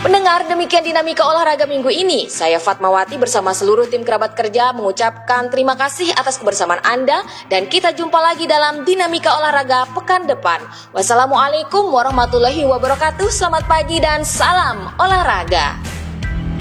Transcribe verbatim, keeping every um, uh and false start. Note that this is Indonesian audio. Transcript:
Pendengar, demikian dinamika olahraga minggu ini. Saya Fatmawati bersama seluruh tim kerabat kerja mengucapkan terima kasih atas kebersamaan Anda dan kita jumpa lagi dalam dinamika olahraga pekan depan. Wassalamualaikum warahmatullahi wabarakatuh. Selamat pagi dan salam olahraga.